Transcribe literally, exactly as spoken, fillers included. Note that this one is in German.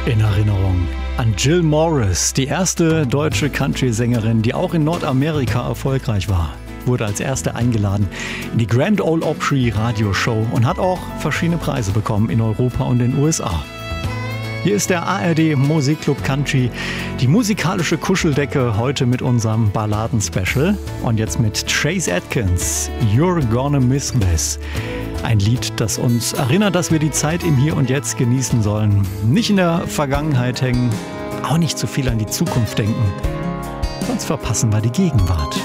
in Erinnerung an Jill Morris, die erste deutsche Country-Sängerin, die auch in Nordamerika erfolgreich war. Wurde als erste eingeladen in die Grand Ole Opry Radioshow und hat auch verschiedene Preise bekommen in Europa und den U S A. Hier ist der A R D Musikclub Country, die musikalische Kuscheldecke, heute mit unserem Balladen-Special. Und jetzt mit Chase Atkins, You're Gonna Miss This. Ein Lied, das uns erinnert, dass wir die Zeit im Hier und Jetzt genießen sollen. Nicht in der Vergangenheit hängen, auch nicht zu viel an die Zukunft denken. Sonst verpassen wir die Gegenwart.